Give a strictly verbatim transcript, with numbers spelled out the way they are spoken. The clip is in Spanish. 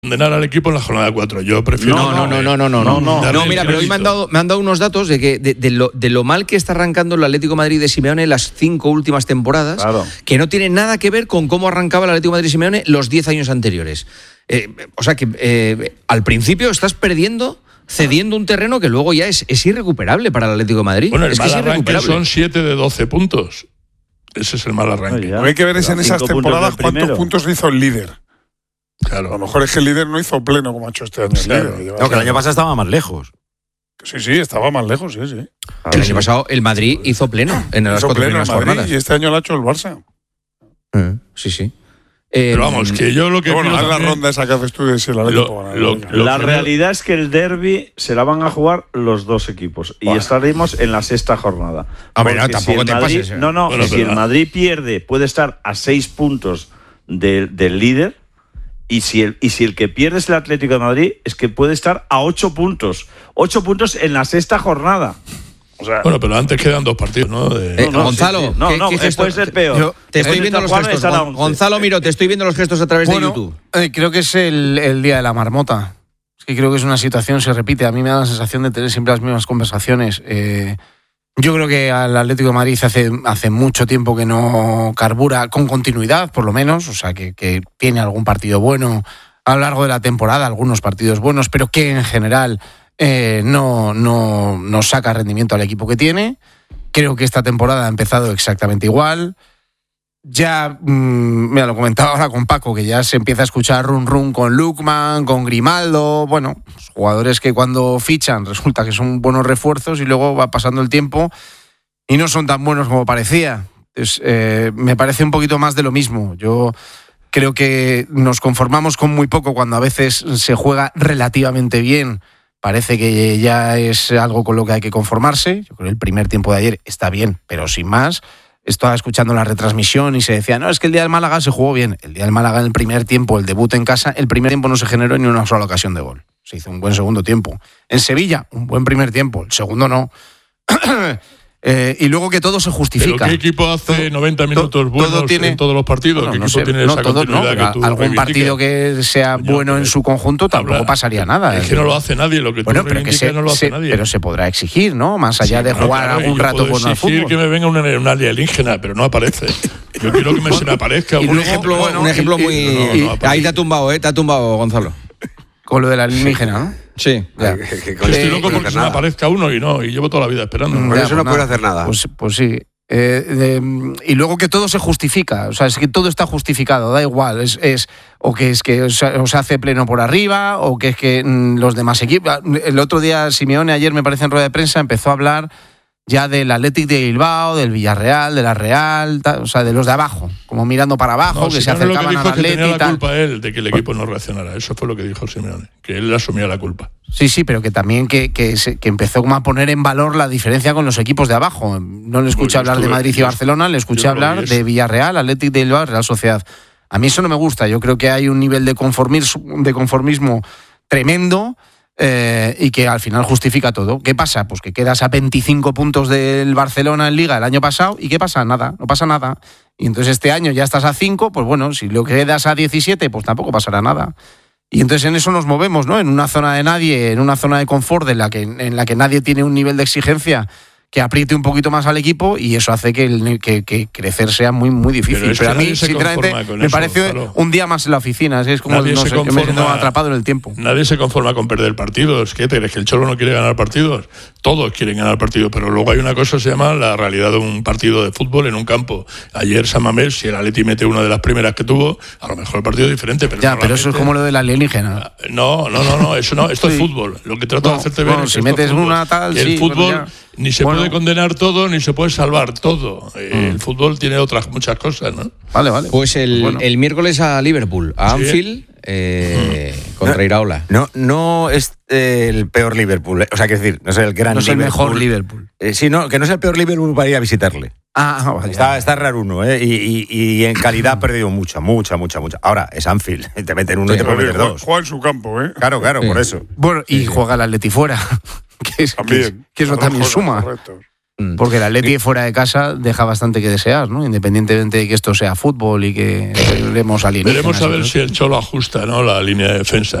condenar al equipo en la jornada cuatro. Yo prefiero... No, no, no, no, no, no. No, no, no, no mira, pero hoy me han dado, me han dado unos datos de, que, de, de, lo, de lo mal que está arrancando el Atlético de Madrid de Simeone las cinco últimas temporadas, claro, que no tiene nada que ver con cómo arrancaba el Atlético de Madrid de Simeone los diez años anteriores. Eh, o sea que eh, al principio estás perdiendo, cediendo un terreno que luego ya es, es irrecuperable para el Atlético de Madrid. Bueno, el es mal que es arranque son siete de doce puntos. Ese es el mal arranque. Lo que hay que ver es en esas temporadas cuántos puntos hizo el líder. Claro. A lo mejor es que el líder no hizo pleno como ha hecho este año. Claro. El líder, no, que el año pasado estaba más lejos. Sí, sí, estaba más lejos, sí, sí. El año pasado el Madrid hizo pleno en las hizo cuatro pleno primeras Madrid, jornadas. Y este año lo ha hecho el Barça. Eh, sí, sí. Eh, Pero vamos, que yo lo que... Bueno, haz la también, ronda esa que haces tú de si la lo, lo, lo La que realidad yo... es que el derbi se la van a jugar los dos equipos. Y bueno, estaremos en la sexta jornada. A ver, no, tampoco si te Madrid, pases. ¿eh? No, no, bueno, si pero, el Madrid pierde, puede estar a seis puntos de, del líder. Y si, el, y si el que pierde es el Atlético de Madrid, es que puede estar a ocho puntos. Ocho puntos en la sexta jornada. O sea, bueno, pero antes quedan dos partidos, ¿no? De... Eh, no Gonzalo, sí, sí. no, ¿qué, no, qué gesto? Puede ser peor. Yo te estoy viendo los gestos. Gon- Gonzalo, miro, te estoy viendo los gestos a través bueno, de YouTube. Eh, creo que es el, el día de la marmota. Es que creo que es una situación, se repite. A mí me da la sensación de tener siempre las mismas conversaciones. Eh, yo creo que al Atlético de Madrid hace, hace mucho tiempo que no carbura con continuidad, por lo menos. O sea, que, que tiene algún partido bueno a lo largo de la temporada, algunos partidos buenos, pero que en general eh, no, no, no saca rendimiento al equipo que tiene. Creo que esta temporada ha empezado exactamente igual. Ya, mmm, mira, lo comentaba ahora con Paco, que ya se empieza a escuchar run run con Lookman, con Grimaldo, bueno, jugadores que cuando fichan resulta que son buenos refuerzos y luego va pasando el tiempo y no son tan buenos como parecía. Entonces, eh, me parece un poquito más de lo mismo. Yo creo que nos conformamos con muy poco cuando a veces se juega relativamente bien. Parece que ya es algo con lo que hay que conformarse. Yo creo que el primer tiempo de ayer está bien, pero sin más. Estaba escuchando la retransmisión y se decía, no, es que el día del Málaga se jugó bien. El día del Málaga en el primer tiempo, el debut en casa, el primer tiempo no se generó ni una sola ocasión de gol. Se hizo un buen segundo tiempo. En Sevilla, un buen primer tiempo. El segundo no. Eh, y luego que todo se justifica. ¿Pero qué equipo hace todo, noventa minutos todo, buenos todo tiene, en todos los partidos? Bueno, ¿Qué no equipo sé, tiene no, esa todo, continuidad no, que tú algún reivindicas? Partido que sea Coño, bueno en su conjunto tampoco habla, pasaría nada. Es que no lo hace nadie, lo que bueno, tú pero que se, no lo hace se, nadie. Pero se podrá exigir, ¿no? Más allá sí, de jugar no, claro, algún rato bueno al fútbol. que me venga una, una alienígena, pero no aparece. Yo quiero que me, se me aparezca. Un ejemplo, bueno, un ejemplo y, muy... Y, no, no, ahí te ha tumbado, ¿eh? Te ha tumbado, Gonzalo. Con lo de la alienígena, ¿no? Sí. Ya. Que, que, que, Estoy loco porque se me aparezca uno y no, y llevo toda la vida esperando. Por eso no puedo hacer nada. Pues, pues sí. Eh, de, y luego que todo se justifica, o sea, es que todo está justificado, da igual, es, es o que es que os, os hace pleno por arriba, o que es que mm, los demás equipos. El otro día, Simeone, ayer me parece en rueda de prensa, empezó a hablar ya del Athletic de Bilbao, del Villarreal, de la Real, tal, o sea, de los de abajo, como mirando para abajo, no, que Simeone se acercaban al Athletic. Tenía y la tal. culpa él de que el equipo no reaccionara, eso fue lo que dijo Simeone, que él asumía la culpa. Sí, sí, pero que también que, que, se, que empezó como a poner en valor la diferencia con los equipos de abajo. No le escuché hablar estuve, de Madrid y Barcelona, le escuché hablar de Villarreal, Athletic de Bilbao, Real Sociedad. A mí eso no me gusta, yo creo que hay un nivel de conformismo, de conformismo tremendo. Eh, y que al final justifica todo. ¿Qué pasa? Pues que quedas a veinticinco puntos del Barcelona en Liga el año pasado y ¿qué pasa? Nada, no pasa nada. Y entonces este año ya estás a cinco, pues bueno, si lo quedas a diecisiete, pues tampoco pasará nada. Y entonces en eso nos movemos, ¿no? En una zona de nadie, en una zona de confort en la que, en la que nadie tiene un nivel de exigencia que apriete un poquito más al equipo y eso hace que, el, que, que crecer sea muy muy difícil. Pero, pero a mí, sinceramente, me eso, parece claro. un día más en la oficina. Es como el, no sé, que me siento atrapado en el tiempo. Nadie se conforma con perder partidos. ¿Qué te crees? ¿Que el Cholo no quiere ganar partidos? Todos quieren ganar partidos, pero luego hay una cosa que se llama la realidad de un partido de fútbol en un campo. Ayer San Mamés, si el Atleti mete una de las primeras que tuvo, a lo mejor el partido es diferente. Pero ya, pero eso es como lo del alienígena. No, no, no, no, eso no, esto sí. es fútbol. Lo que trato no, de hacerte bueno, ver es si metes una tal, el sí, fútbol ni se bueno. puede condenar todo ni se puede salvar todo. El mm. fútbol tiene otras muchas cosas, ¿no? Vale, vale. Pues el, bueno. el miércoles a Liverpool, a sí. Anfield, eh, mm. contra no, Iraola. No, no es eh, el peor Liverpool. O sea, que decir, no es el gran no es Liverpool. el mejor Liverpool. Eh, sí, no, que no es el peor Liverpool para ir a visitarle. Ah, vale. Está, está raro uno, ¿eh? Y, y, y en calidad ha perdido mucha, mucha, mucha, mucha. Ahora, es Anfield. Te meten uno sí, y te pueden meter dos. Juega en su campo, ¿eh? Claro, claro, sí. por eso. Bueno, y sí, juega el Atleti fuera. que, es, también. Que, es, que eso también suma. Correcto. Porque el Atleti fuera de casa deja bastante que desear, ¿no? Independientemente de que esto sea fútbol y que veremos alienígenas. Veremos a ver si el Cholo ajusta, ¿no?, la línea de defensa.